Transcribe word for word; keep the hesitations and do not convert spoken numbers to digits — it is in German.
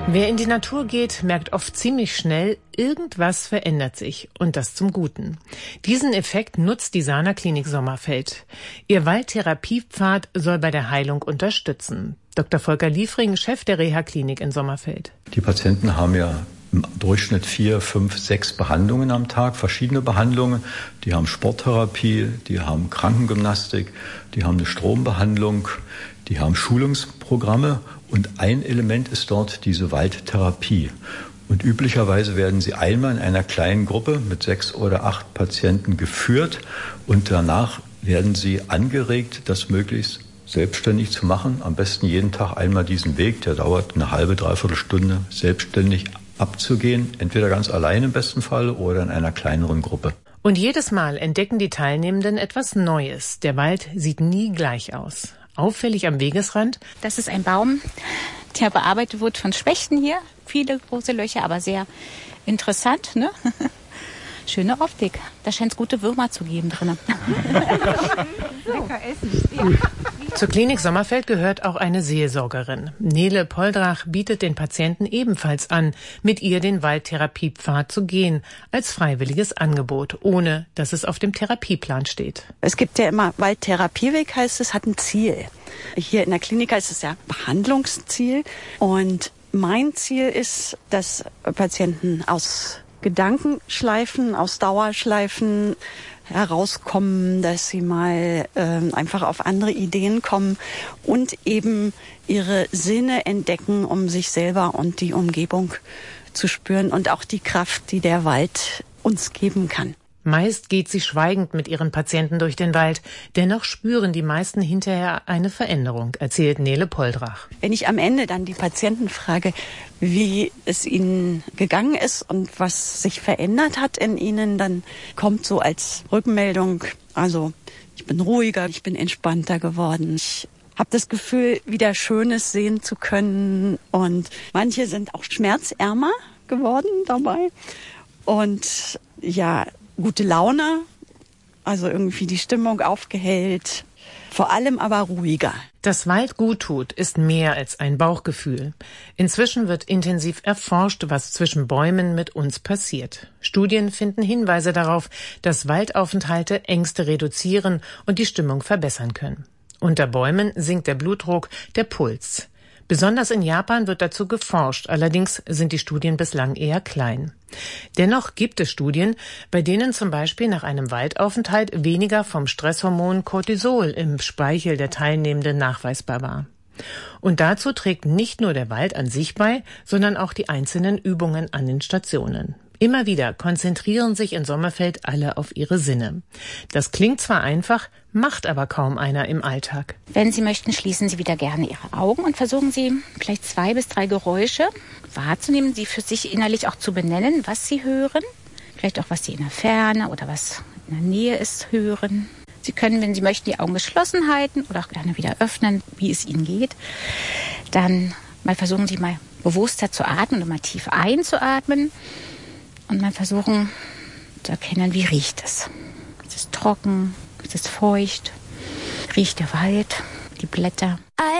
Wer in die Natur geht, merkt oft ziemlich schnell, irgendwas verändert sich und das zum Guten. Diesen Effekt nutzt die Sana Klinik Sommerfeld. Ihr Waldtherapiepfad soll bei der Heilung unterstützen. Doktor Volker Liefring, Chef der Reha-Klinik in Sommerfeld. Die Patienten haben ja im Durchschnitt vier, fünf, sechs Behandlungen am Tag, verschiedene Behandlungen. Die haben Sporttherapie, die haben Krankengymnastik, die haben eine Strombehandlung, die haben Schulungsprogramme. Und ein Element ist dort diese Waldtherapie. Und üblicherweise werden sie einmal in einer kleinen Gruppe mit sechs oder acht Patienten geführt und danach werden sie angeregt, das möglichst selbstständig zu machen. Am besten jeden Tag einmal diesen Weg, der dauert eine halbe, dreiviertel Stunde, selbstständig abzugehen. Entweder ganz allein im besten Fall oder in einer kleineren Gruppe. Und jedes Mal entdecken die Teilnehmenden etwas Neues. Der Wald sieht nie gleich aus. Auffällig am Wegesrand. Das ist ein Baum, der bearbeitet wird von Spechten hier. Viele große Löcher, aber sehr interessant, ne? Schöne Optik. Da scheint es gute Würmer zu geben drinnen. Lecker essen. Ja. Zur Klinik Sommerfeld gehört auch eine Seelsorgerin. Nele Poldrach bietet den Patienten ebenfalls an, mit ihr den Waldtherapiepfad zu gehen, als freiwilliges Angebot, ohne dass es auf dem Therapieplan steht. Es gibt ja immer, Waldtherapieweg heißt es, hat ein Ziel. Hier in der Klinik heißt es ja Behandlungsziel. Und mein Ziel ist, dass Patienten aus Gedankenschleifen, aus Dauerschleifen herauskommen, dass sie mal äh, einfach auf andere Ideen kommen und eben ihre Sinne entdecken, um sich selber und die Umgebung zu spüren und auch die Kraft, die der Wald uns geben kann. Meist geht sie schweigend mit ihren Patienten durch den Wald. Dennoch spüren die meisten hinterher eine Veränderung, erzählt Nele Poldrach. Wenn ich am Ende dann die Patienten frage, wie es ihnen gegangen ist und was sich verändert hat in ihnen, dann kommt so als Rückmeldung, also ich bin ruhiger, ich bin entspannter geworden. Ich habe das Gefühl, wieder Schönes sehen zu können. Und manche sind auch schmerzärmer geworden dabei. Und ja, gute Laune, also irgendwie die Stimmung aufgehellt, vor allem aber ruhiger. Dass Wald gut tut, ist mehr als ein Bauchgefühl. Inzwischen wird intensiv erforscht, was zwischen Bäumen mit uns passiert. Studien finden Hinweise darauf, dass Waldaufenthalte Ängste reduzieren und die Stimmung verbessern können. Unter Bäumen sinkt der Blutdruck, der Puls. Besonders in Japan wird dazu geforscht, allerdings sind die Studien bislang eher klein. Dennoch gibt es Studien, bei denen zum Beispiel nach einem Waldaufenthalt weniger vom Stresshormon Cortisol im Speichel der Teilnehmenden nachweisbar war. Und dazu trägt nicht nur der Wald an sich bei, sondern auch die einzelnen Übungen an den Stationen. Immer wieder konzentrieren sich in Sommerfeld alle auf ihre Sinne. Das klingt zwar einfach, macht aber kaum einer im Alltag. Wenn Sie möchten, schließen Sie wieder gerne Ihre Augen und versuchen Sie vielleicht zwei bis drei Geräusche wahrzunehmen, sie für sich innerlich auch zu benennen, was Sie hören. Vielleicht auch, was Sie in der Ferne oder was in der Nähe ist, hören. Sie können, wenn Sie möchten, die Augen geschlossen halten oder auch gerne wieder öffnen, wie es Ihnen geht. Dann mal versuchen Sie mal bewusster zu atmen und mal tief einzuatmen. Und mal versuchen zu erkennen, wie riecht es. Ist es trocken? Ist es feucht? Riecht der Wald? Die Blätter?